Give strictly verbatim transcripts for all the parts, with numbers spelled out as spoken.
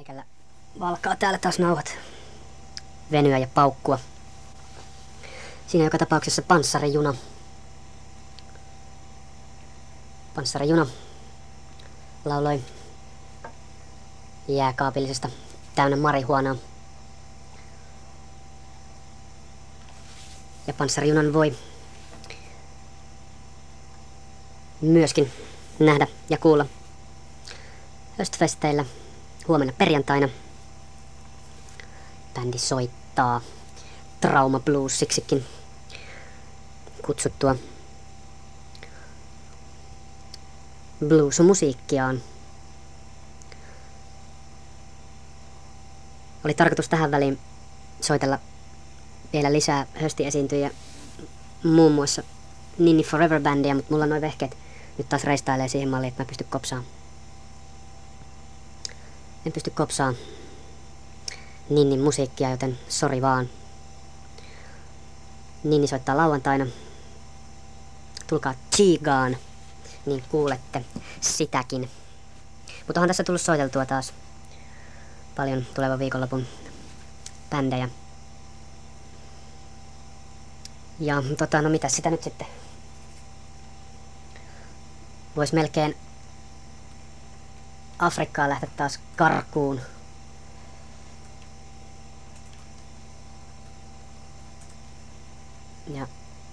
Meikällä valkaa täällä taas nauhat venyä ja paukkua. Siinä joka tapauksessa panssarijuna. Panssarijuna lauloi jääkaapillisesta täynnä marihuonaa. Ja panssarijunan voi myöskin nähdä ja kuulla höstfesteillä huomenna perjantaina. Bändi soittaa Trauma Bluesiksikin kutsuttua bluesmusiikkiaan. Oli tarkoitus tähän väliin soitella vielä lisää höstiesiintyjiä, muun muassa Ninni Forever-bändiä, mutta mulla noin vehkeet nyt taas reistailee siihen malliin, että mä pystyn kopsaan. En pysty kopsaan Ninnin musiikkia, joten sori vaan. Ninni soittaa lauantaina. Tulkaa Chigaan, niin kuulette sitäkin. Mutta onhan tässä tullut soiteltua taas paljon tulevan viikonlopun bändejä. Ja tota, no mitä sitä nyt sitten? Vois melkein Afrikkaan lähteä taas karkuun. Ja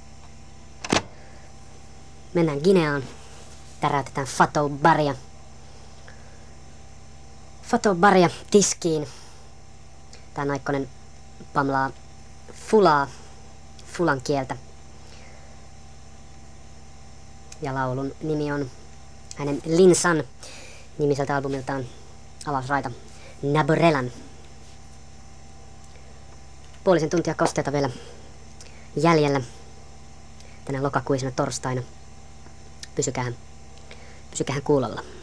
mennään Gineaan. Täräytetään Fatou Baria. Fatou Baria tiskiin. Tää naikkonen pamlaa fulaa, fulan kieltä. Ja laulun nimi on hänen Linsan nimiseltä albumiltaan avausraita Naborelan. Puolisen tuntia kosteita vielä jäljellä tänä lokakuisena torstaina. Pysykää, pysykää kuulolla.